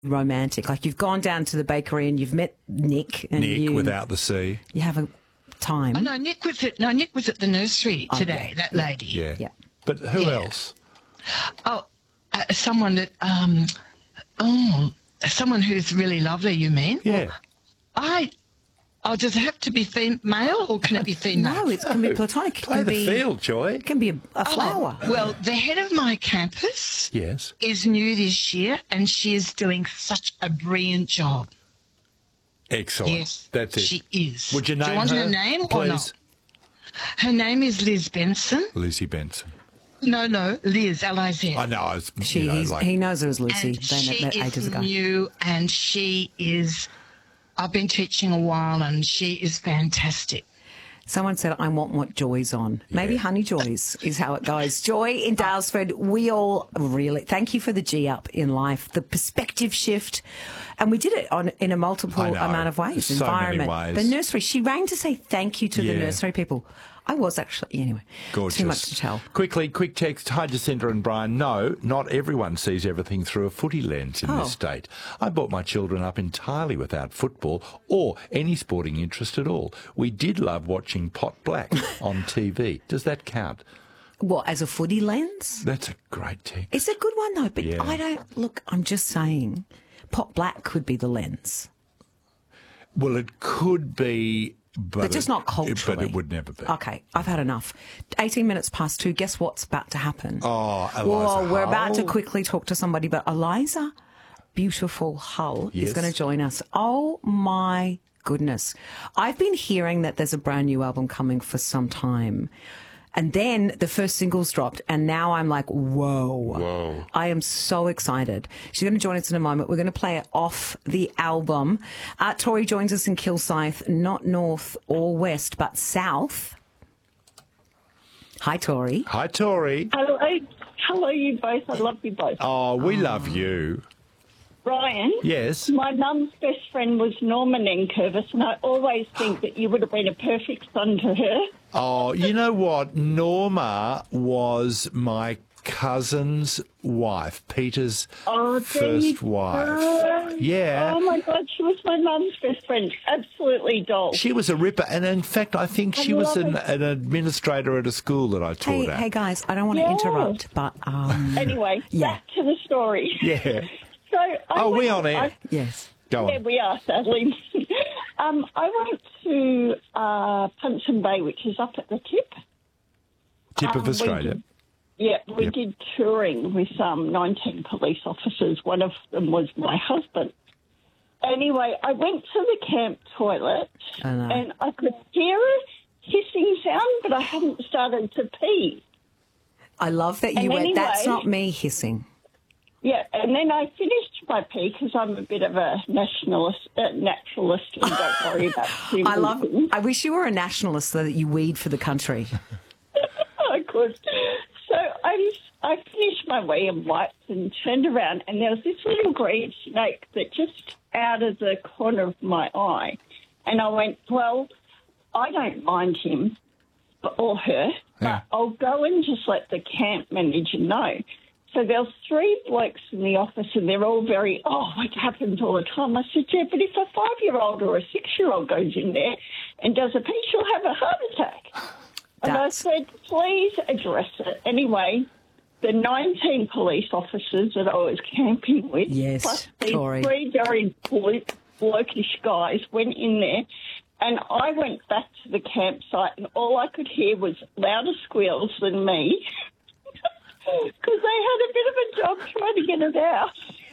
romantic. Like you've gone down to the bakery and you've met Nick. And Nick without the C. You have a time. Oh, no, Nick was at the nursery today, that lady. Yeah. But who else? Oh, someone that, someone who's really lovely, you mean? Yeah. Does it have to be male or can it be female? No, it can be platonic. It Play can the be, field, Joy. It can be a flower. Well, the head of my campus is new this year and she is doing such a brilliant job. Excellent. Yes, That's it. she is. Would you name Do you want her name please? or not? Her name is Liz Benson. Lizzie Benson. No, Liz, L-I-Z. I know. He knows her as Lucy. And They met ages ago. new and she is, I've been teaching a while and she is fantastic. Someone said, I want what Joy's on. Maybe Honey Joy's is how it goes. Joy in Daylesford, we all really, thank you for the G up in life, the perspective shift. And we did it in a multiple amount of ways. So Environment. many ways. The nursery. She rang to say thank you to the nursery people. I was actually, anyway. Gorgeous. Too much to tell. Quick text. Hi, Jacinta and Brian. No, not everyone sees everything through a footy lens in this state. I brought my children up entirely without football or any sporting interest at all. We did love watching Pot Black on TV. Does that count? What, as a footy lens? That's a great text. It's a good one, though. But I don't, look, I'm just saying, Pot Black could be the lens. Well, it could be... But just not culturally. But it would never be. Okay, I've had enough. 18 minutes past 2, guess what's about to happen? Oh, Eliza Well, we're about to Hull. quickly talk to somebody, but Eliza Beautiful Hull is going to join us. Oh, my goodness. I've been hearing that there's a brand new album coming for some time. And then the first singles dropped, and now I'm like, whoa. I am so excited. She's going to join us in a moment. We're going to play it off the album. Tori joins us in Kilsyth, not north or west, but south. Hi, Tori. Hi, Tori. Hello, you both. I love you both. Oh, we love you. Brian? Yes? My mum's best friend was Norma Nankervis, and I always think that you would have been a perfect son to her. Oh, you know what? Norma was my cousin's wife, Peter's first wife. Yeah. Oh, my God, she was my mum's best friend. Absolutely doll. She was a ripper, and in fact, I think she was an administrator at a school that I taught at. Hey, guys, I don't want to interrupt, but... Anyway, back to the story. Yeah. So we on air? Yes. Go on. Yeah, we are, sadly. I went to Punson Bay, which is up at the tip. Of Australia. We did touring with 19 police officers. One of them was my husband. Anyway, I went to the camp toilet and I could hear a hissing sound, but I hadn't started to pee. I love that you went, that's not me hissing. Yeah, and then I finished my pee because I'm a bit of a naturalist and don't worry about things. I wish you were a nationalist so that you weed for the country. I could. So I finished my wee and wiped and turned around, and there was this little green snake that just out of the corner of my eye. And I went, well, I don't mind him or her, but I'll go and just let the camp manager know. So there was 3 blokes in the office, and they're all very, it happens all the time. I said, yeah, but if a 5-year-old or a 6-year-old goes in there and does a pee, she'll have a heart attack. And I said, please address it. Anyway, the 19 police officers that I was camping with, plus these Tori. 3 very blokish guys went in there, and I went back to the campsite, and all I could hear was louder squeals than me. Because they had a bit of a job trying to get it out.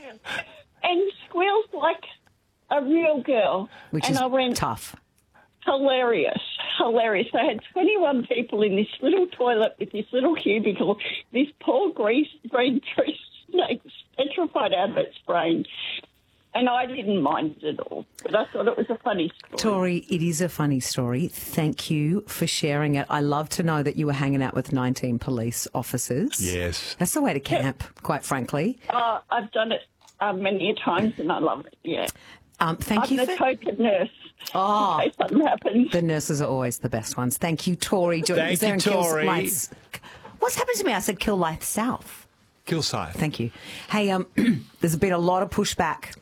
And squeals like a real girl. Which and is I went, tough. Hilarious. I had 21 people in this little toilet with this little cubicle. This poor green tree snake was petrified out of its brain. And I didn't mind it at all, but I thought it was a funny story. Tori, it is a funny story. Thank you for sharing it. I love to know that you were hanging out with 19 police officers. Yes. That's the way to camp, quite frankly. I've done it many a times, and I love it, yeah. Thank you. I'm the token nurse. Oh, in case something happens. The nurses are always the best ones. Thank you, Tori. Thank you, Tori. What's happened to me? I said Kilsyth South. Kilsyth. Thank you. Hey, there's been a lot of pushback